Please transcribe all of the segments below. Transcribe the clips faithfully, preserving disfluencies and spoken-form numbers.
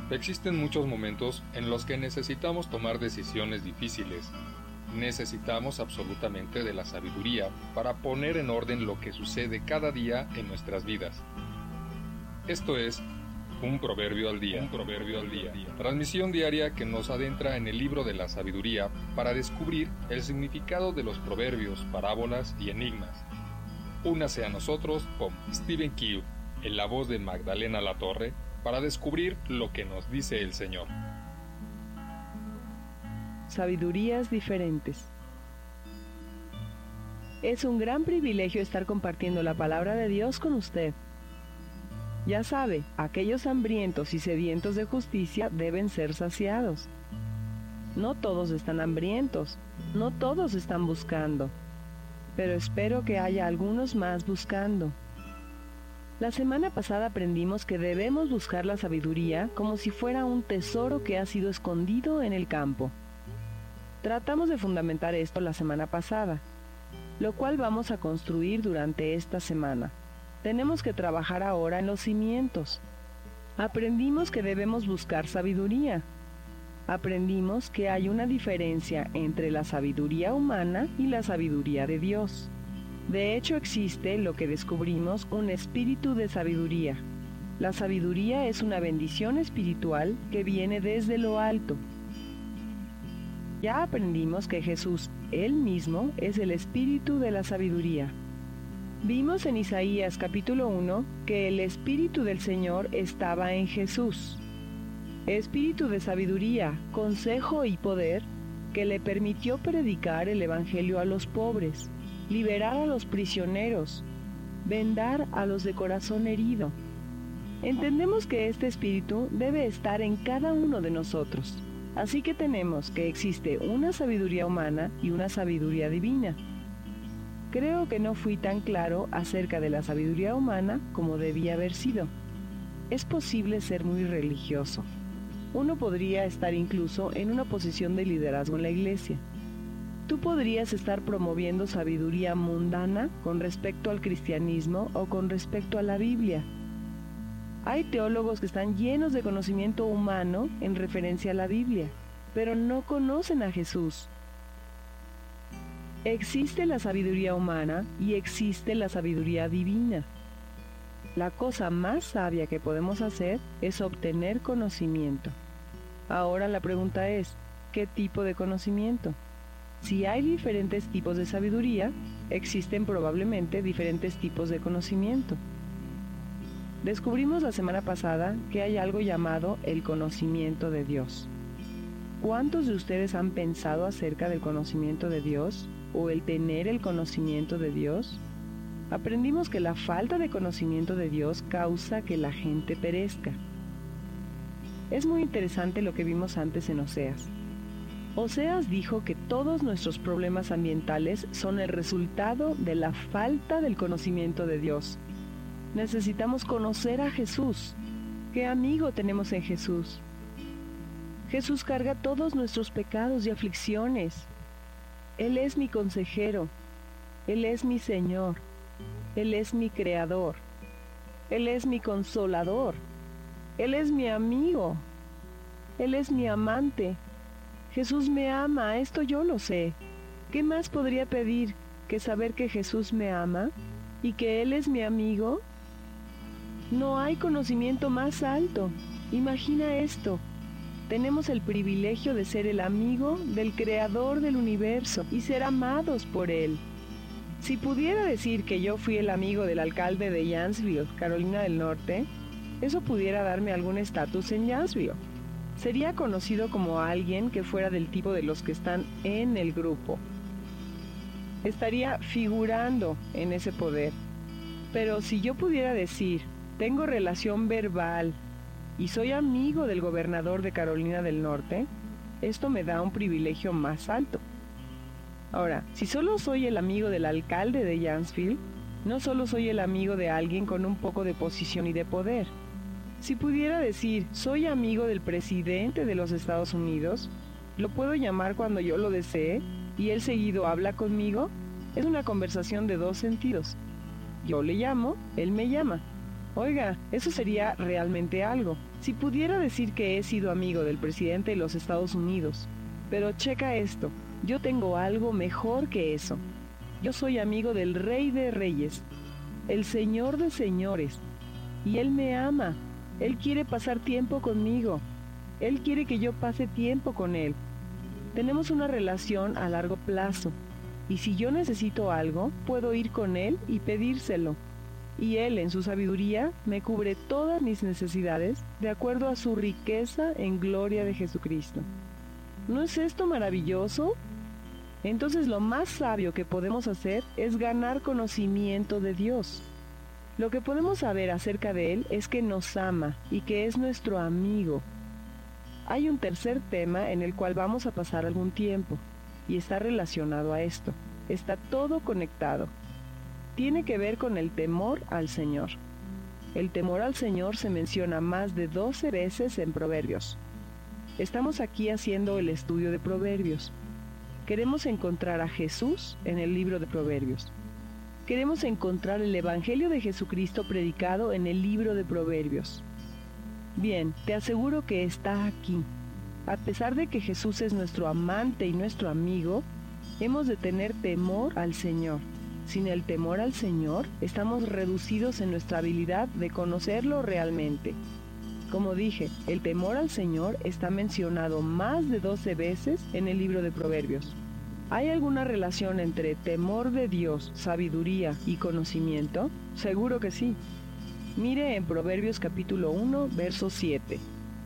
Existen muchos momentos en los que necesitamos tomar decisiones difíciles. Necesitamos absolutamente de la sabiduría para poner en orden lo que sucede cada día en nuestras vidas. Esto es un proverbio al día. Un proverbio al día. Transmisión diaria que nos adentra en el libro de la sabiduría para descubrir el significado de los proverbios, parábolas y enigmas. Únase a nosotros con Stephen Q, en la voz de Magdalena Latorre, para descubrir lo que nos dice el Señor. Sabidurías diferentes. Es un gran privilegio estar compartiendo la palabra de Dios con usted. Ya sabe, aquellos hambrientos y sedientos de justicia deben ser saciados. No todos están hambrientos, no todos están buscando, pero espero que haya algunos más buscando. La semana pasada aprendimos que debemos buscar la sabiduría como si fuera un tesoro que ha sido escondido en el campo. Tratamos de fundamentar esto la semana pasada, lo cual vamos a construir durante esta semana. Tenemos que trabajar ahora en los cimientos. Aprendimos que debemos buscar sabiduría. Aprendimos que hay una diferencia entre la sabiduría humana y la sabiduría de Dios. De hecho, existe lo que descubrimos, un espíritu de sabiduría. La sabiduría es una bendición espiritual que viene desde lo alto. Ya aprendimos que Jesús, Él mismo, es el espíritu de la sabiduría. Vimos en Isaías capítulo uno que el espíritu del Señor estaba en Jesús. Espíritu de sabiduría, consejo y poder que le permitió predicar el evangelio a los pobres, liberar a los prisioneros, vendar a los de corazón herido. Entendemos que este espíritu debe estar en cada uno de nosotros, así que tenemos que existe una sabiduría humana y una sabiduría divina. Creo que no fui tan claro acerca de la sabiduría humana como debía haber sido. Es posible ser muy religioso. Uno podría estar incluso en una posición de liderazgo en la iglesia. Tú podrías estar promoviendo sabiduría mundana con respecto al cristianismo o con respecto a la Biblia. Hay teólogos que están llenos de conocimiento humano en referencia a la Biblia, pero no conocen a Jesús. Existe la sabiduría humana y existe la sabiduría divina. La cosa más sabia que podemos hacer es obtener conocimiento. Ahora la pregunta es, ¿qué tipo de conocimiento? Si hay diferentes tipos de sabiduría, existen probablemente diferentes tipos de conocimiento. Descubrimos la semana pasada que hay algo llamado el conocimiento de Dios. ¿Cuántos de ustedes han pensado acerca del conocimiento de Dios o el tener el conocimiento de Dios? Aprendimos que la falta de conocimiento de Dios causa que la gente perezca. Es muy interesante lo que vimos antes en Oseas. Oseas dijo que todos nuestros problemas ambientales son el resultado de la falta del conocimiento de Dios. Necesitamos conocer a Jesús. ¿Qué amigo tenemos en Jesús? Jesús carga todos nuestros pecados y aflicciones. Él es mi consejero. Él es mi Señor. Él es mi Creador. Él es mi consolador. Él es mi amigo. Él es mi amante. Jesús me ama, esto yo lo sé. ¿Qué más podría pedir que saber que Jesús me ama y que Él es mi amigo? No hay conocimiento más alto. Imagina esto. Tenemos el privilegio de ser el amigo del Creador del universo y ser amados por Él. Si pudiera decir que yo fui el amigo del alcalde de Youngsville, Carolina del Norte, eso pudiera darme algún estatus en Youngsville. Sería conocido como alguien que fuera del tipo de los que están en el grupo. Estaría figurando en ese poder. Pero si yo pudiera decir, tengo relación verbal y soy amigo del gobernador de Carolina del Norte, esto me da un privilegio más alto. Ahora, si solo soy el amigo del alcalde de Youngsville, no solo soy el amigo de alguien con un poco de posición y de poder. Si pudiera decir, soy amigo del presidente de los Estados Unidos, lo puedo llamar cuando yo lo desee y él seguido habla conmigo. Es una conversación de dos sentidos. Yo le llamo, él me llama. Oiga, eso sería realmente algo. Si pudiera decir que he sido amigo del presidente de los Estados Unidos. Pero checa esto, yo tengo algo mejor que eso. Yo soy amigo del Rey de Reyes, el Señor de Señores. Y Él me ama. Él quiere pasar tiempo conmigo. Él quiere que yo pase tiempo con Él. Tenemos una relación a largo plazo. Y si yo necesito algo, puedo ir con Él y pedírselo. Y Él, en su sabiduría, me cubre todas mis necesidades de acuerdo a su riqueza en gloria de Jesucristo. ¿No es esto maravilloso? Entonces lo más sabio que podemos hacer es ganar conocimiento de Dios. Lo que podemos saber acerca de Él es que nos ama y que es nuestro amigo. Hay un tercer tema en el cual vamos a pasar algún tiempo, y está relacionado a esto. Está todo conectado. Tiene que ver con el temor al Señor. El temor al Señor se menciona más de doce veces en Proverbios. Estamos aquí haciendo el estudio de Proverbios. Queremos encontrar a Jesús en el libro de Proverbios. Queremos encontrar el Evangelio de Jesucristo predicado en el libro de Proverbios. Bien, te aseguro que está aquí. A pesar de que Jesús es nuestro amante y nuestro amigo, hemos de tener temor al Señor. Sin el temor al Señor, estamos reducidos en nuestra habilidad de conocerlo realmente. Como dije, el temor al Señor está mencionado más de doce veces en el libro de Proverbios. ¿Hay alguna relación entre temor de Dios, sabiduría y conocimiento? Seguro que sí. Mire en Proverbios capítulo uno, verso siete.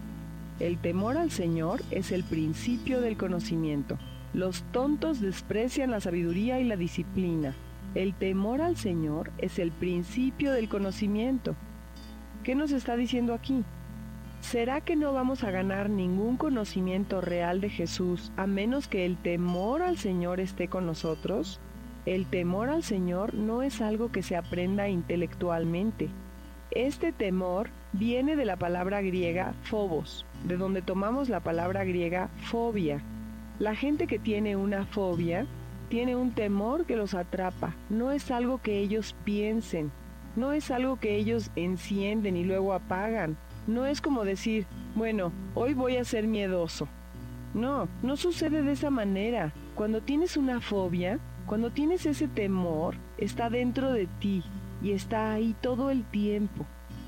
El temor al Señor es el principio del conocimiento. Los tontos desprecian la sabiduría y la disciplina. El temor al Señor es el principio del conocimiento. ¿Qué nos está diciendo aquí? ¿Será que no vamos a ganar ningún conocimiento real de Jesús a menos que el temor al Señor esté con nosotros? El temor al Señor no es algo que se aprenda intelectualmente. Este temor viene de la palabra griega phobos, de donde tomamos la palabra griega fobia. La gente que tiene una fobia tiene un temor que los atrapa. No es algo que ellos piensen, no es algo que ellos encienden y luego apagan. No es como decir, bueno, hoy voy a ser miedoso. No, no sucede de esa manera. Cuando tienes una fobia, cuando tienes ese temor, está dentro de ti y está ahí todo el tiempo.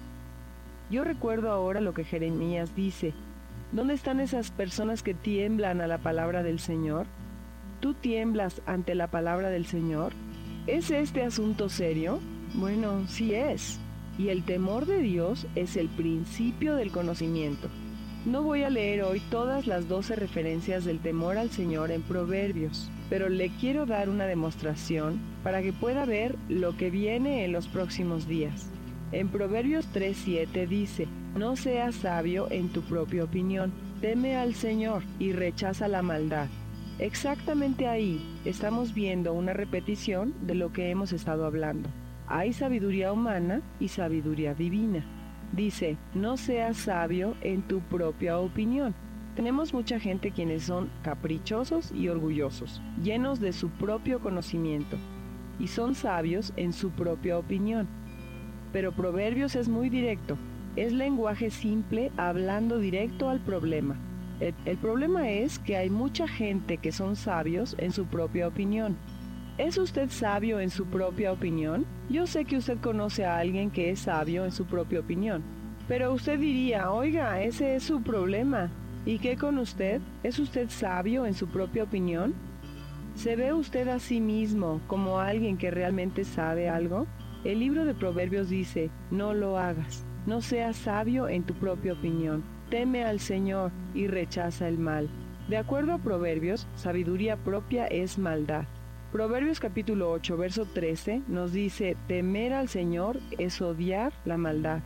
Yo recuerdo ahora lo que Jeremías dice. ¿Dónde están esas personas que tiemblan a la palabra del Señor? ¿Tú tiemblas ante la palabra del Señor? ¿Es este asunto serio? Bueno, sí es. Y el temor de Dios es el principio del conocimiento. No voy a leer hoy todas las doce referencias del temor al Señor en Proverbios, pero le quiero dar una demostración para que pueda ver lo que viene en los próximos días. En Proverbios tres siete dice, no seas sabio en tu propia opinión, teme al Señor y rechaza la maldad. Exactamente ahí estamos viendo una repetición de lo que hemos estado hablando. Hay sabiduría humana y sabiduría divina. Dice, no seas sabio en tu propia opinión. Tenemos mucha gente quienes son caprichosos y orgullosos, llenos de su propio conocimiento, y son sabios en su propia opinión. Pero Proverbios es muy directo, es lenguaje simple hablando directo al problema. El, el problema es que hay mucha gente que son sabios en su propia opinión. ¿Es usted sabio en su propia opinión? Yo sé que usted conoce a alguien que es sabio en su propia opinión. Pero usted diría, oiga, ese es su problema. ¿Y qué con usted? ¿Es usted sabio en su propia opinión? ¿Se ve usted a sí mismo como alguien que realmente sabe algo? El libro de Proverbios dice, no lo hagas. No seas sabio en tu propia opinión. Teme al Señor y rechaza el mal. De acuerdo a Proverbios, sabiduría propia es maldad. Proverbios capítulo ocho, verso trece nos dice, temer al Señor es odiar la maldad.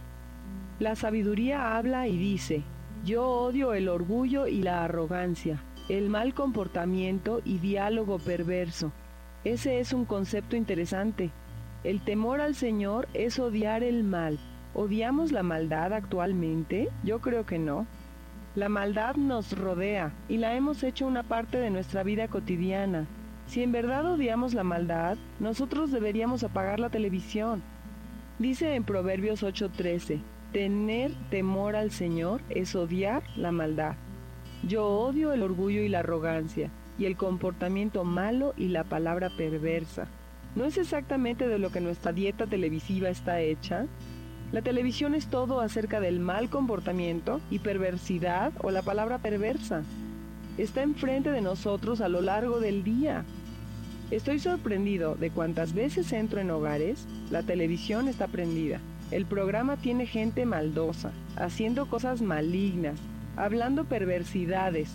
La sabiduría habla y dice, yo odio el orgullo y la arrogancia, el mal comportamiento y diálogo perverso. Ese es un concepto interesante. El temor al Señor es odiar el mal. ¿Odiamos la maldad actualmente? Yo creo que no. La maldad nos rodea y la hemos hecho una parte de nuestra vida cotidiana. Si en verdad odiamos la maldad, nosotros deberíamos apagar la televisión. Dice en Proverbios ocho trece, tener temor al Señor es odiar la maldad. Yo odio el orgullo y la arrogancia, y el comportamiento malo y la palabra perversa. ¿No es exactamente de lo que nuestra dieta televisiva está hecha? La televisión es todo acerca del mal comportamiento y perversidad o la palabra perversa. Está enfrente de nosotros a lo largo del día. Estoy sorprendido de cuántas veces entro en hogares, la televisión está prendida. El programa tiene gente maldosa, haciendo cosas malignas, hablando perversidades.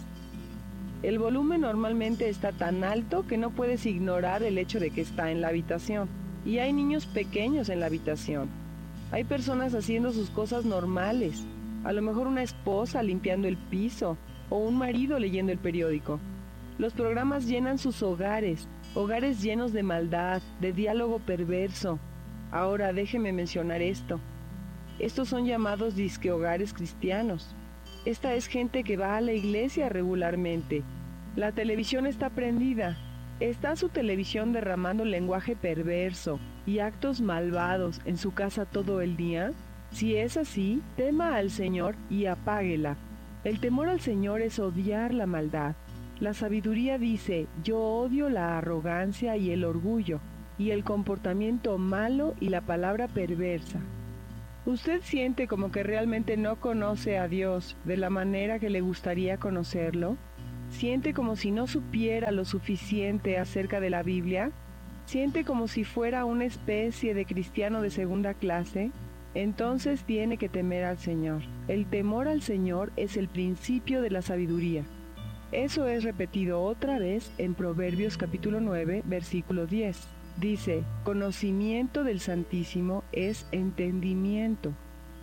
El volumen normalmente está tan alto que no puedes ignorar el hecho de que está en la habitación. Y hay niños pequeños en la habitación. Hay personas haciendo sus cosas normales. A lo mejor una esposa limpiando el piso o un marido leyendo el periódico. Los programas llenan sus hogares, hogares llenos de maldad, de diálogo perverso. Ahora déjeme mencionar esto. Estos son llamados disque hogares cristianos. Esta es gente que va a la iglesia regularmente. La televisión está prendida. ¿Está su televisión derramando lenguaje perverso y actos malvados en su casa todo el día? Si es así, tema al Señor y apáguela. El temor al Señor es odiar la maldad. La sabiduría dice, yo odio la arrogancia y el orgullo, y el comportamiento malo y la palabra perversa. ¿Usted siente como que realmente no conoce a Dios de la manera que le gustaría conocerlo? ¿Siente como si no supiera lo suficiente acerca de la Biblia? ¿Siente como si fuera una especie de cristiano de segunda clase? Entonces tiene que temer al Señor. El temor al Señor es el principio de la sabiduría. Eso es repetido otra vez en Proverbios capítulo nueve, versículo diez. Dice, conocimiento del Santísimo es entendimiento.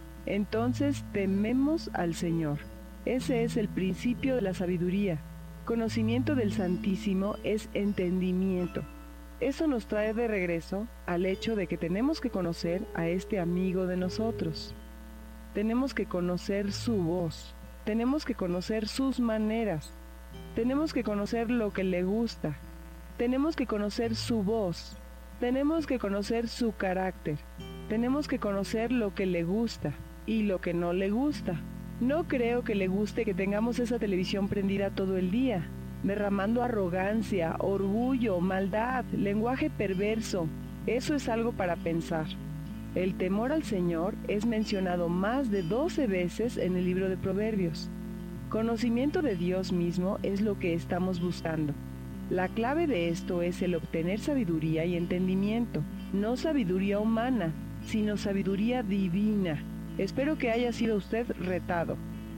Entonces tememos al Señor. Ese es el principio de la sabiduría. Conocimiento del Santísimo es entendimiento. Eso nos trae de regreso al hecho de que tenemos que conocer a este amigo de nosotros. Tenemos que conocer su voz. Tenemos que conocer sus maneras. Tenemos que conocer lo que le gusta. Tenemos que conocer su voz. Tenemos que conocer su carácter. Tenemos que conocer lo que le gusta y lo que no le gusta. No creo que le guste que tengamos esa televisión prendida todo el día, derramando arrogancia, orgullo, maldad, lenguaje perverso. Eso es algo para pensar. El temor al Señor es mencionado más de doce veces en el libro de Proverbios. Conocimiento de Dios mismo es lo que estamos buscando. La clave de esto es el obtener sabiduría y entendimiento, no sabiduría humana, sino sabiduría divina. Espero que haya sido usted retado.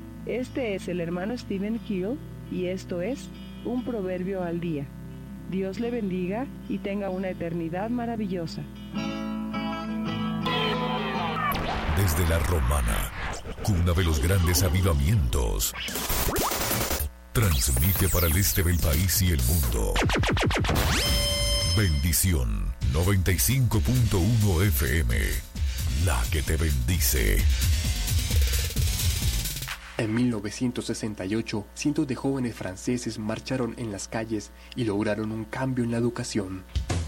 Este es el hermano Stephen Hill y esto es Un Proverbio al Día. Dios le bendiga y tenga una eternidad maravillosa. Desde la Romana, cuna de los grandes avivamientos, transmite para el este del país y el mundo. Bendición noventa y cinco punto uno F M, la que te bendice. En mil novecientos sesenta y ocho, cientos de jóvenes franceses marcharon en las calles y lograron un cambio en la educación.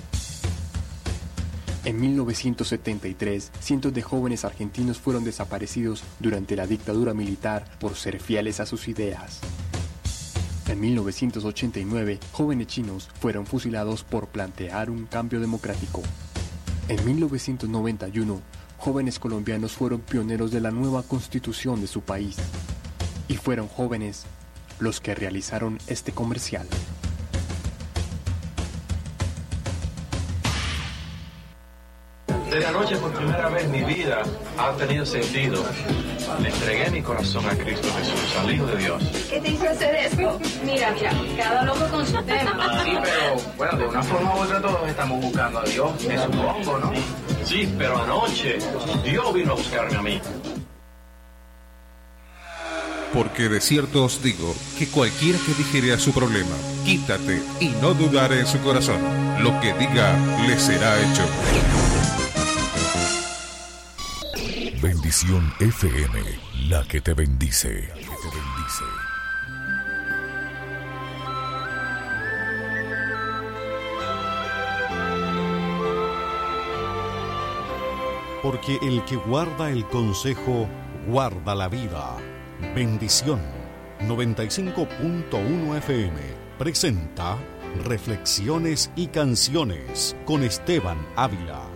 En mil novecientos setenta y tres, cientos de jóvenes argentinos fueron desaparecidos durante la dictadura militar por ser fieles a sus ideas. En mil novecientos ochenta y nueve, jóvenes chinos fueron fusilados por plantear un cambio democrático. En mil novecientos noventa y uno, jóvenes colombianos fueron pioneros de la nueva constitución de su país. Y fueron jóvenes los que realizaron este comercial. Desde anoche por primera vez mi vida ha tenido sentido. Le entregué mi corazón a Cristo Jesús, al Hijo de Dios. ¿Qué te hizo hacer eso? Mira, mira, cada loco con su tema. Sí, pero bueno, de una forma u otra todos estamos buscando a Dios, me supongo, ¿no? Sí, pero anoche Dios vino a buscarme a mí. Porque de cierto os digo que cualquiera que dijere a su problema, quítate, y no dudare en su corazón, lo que diga le será hecho. Bendición F M, la que te bendice. La que te bendice. porque el que guarda el consejo, guarda la vida. Bendición. noventa y cinco punto uno F M presenta Reflexiones y Canciones con Esteban Ávila.